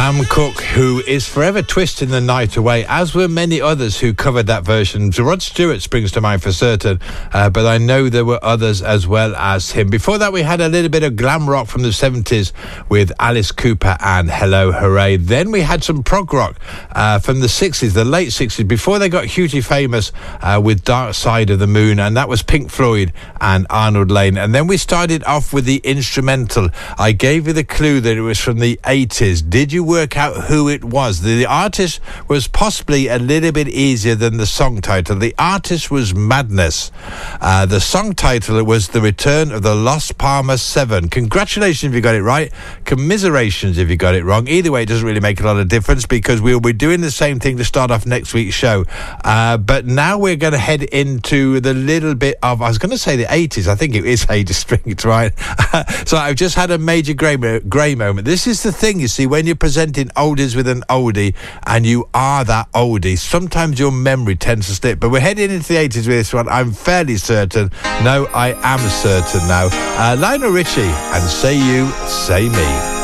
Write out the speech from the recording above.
Sam Cooke, who is forever twisting the night away, as were many others who covered that version. So Rod Stewart springs to mind for certain, but I know there were others as well as him. Before that, we had a little bit of glam rock from the 70s with Alice Cooper and Hello Hooray. Then we had some prog rock from the 60s, the late 60s, before they got hugely famous with Dark Side of the Moon, and that was Pink Floyd and Arnold Layne. And then we started off with the instrumental. I gave you the clue that it was from the 80s. Did you work out who it was? The artist was possibly a little bit easier than the song title. The artist was Madness. The song title was The Return of the Lost Palmer 7. Congratulations if you got it right. Commiserations if you got it wrong. Either way, it doesn't really make a lot of difference because we'll be doing the same thing to start off next week's show. But now we're going to head into the little bit of, I was going to say the 80s. I think it is 80 Street, right? So I've just had a major grey moment. This is the thing, you see, when you're presenting oldies with an oldie and you are that oldie, sometimes your memory tends to slip. But we're heading into the 80s with this one. I'm fairly certain. No, I am certain now. Lionel Richie and Say You, Say Me.